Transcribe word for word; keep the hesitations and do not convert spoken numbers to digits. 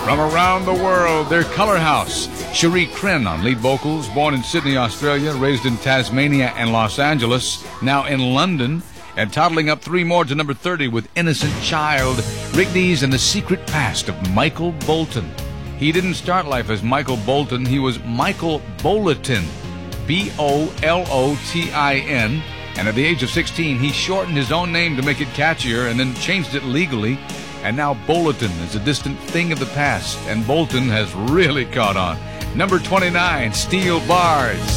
From around the world, their Color House. Cherie Crin on lead vocals, born in Sydney, Australia, raised in Tasmania and Los Angeles, now in London, and toddling up three more to number thirty with Innocent Child, Rigby's and the Secret Past of Michael Bolton. He didn't start life as Michael Bolton, he was Michael Bolotin, B O L O T I N, and at the age of sixteen, he shortened his own name to make it catchier and then changed it legally. And now Bolotin is a distant thing of the past, and Bolton has really caught on. Number twenty-nine, Steel Bars.